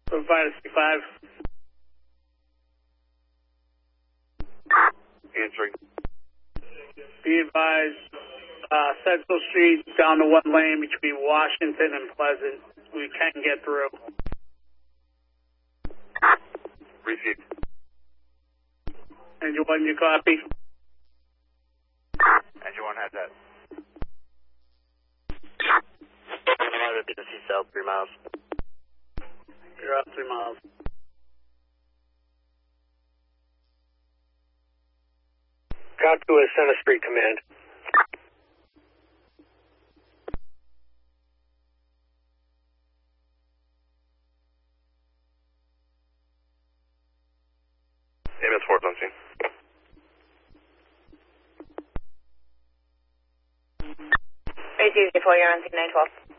Provider C5. Answering. Be advised, Central Street down to one lane between Washington and Pleasant. We can get through. Received. Engine 1, you copy? Engine 1 has that. I'm to see south 3 miles. You're up 3 miles. Copy with Center Street Command. MS4 is on scene. Base 4, you're on scene 912.